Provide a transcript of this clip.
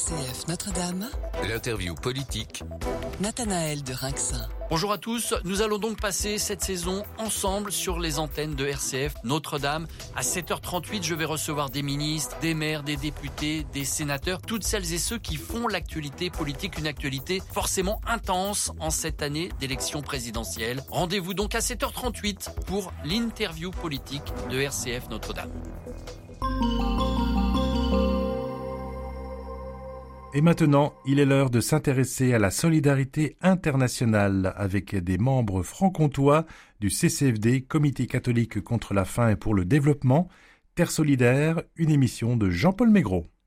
RCF Notre-Dame, l'interview politique. Nathanaël de Rinxin. Bonjour à tous, nous allons donc passer cette saison ensemble sur les antennes de RCF Notre-Dame. À 7h38, je vais recevoir des ministres, des maires, des députés, des sénateurs, toutes celles et ceux qui font l'actualité politique, une actualité forcément intense en cette année d'élection présidentielle. Rendez-vous donc à 7h38 pour l'interview politique de RCF Notre-Dame. Et maintenant, il est l'heure de s'intéresser à la solidarité internationale avec des membres franc-comtois du CCFD, Comité catholique contre la faim et pour le développement. Terre solidaire, une émission de Jean-Paul Maigret.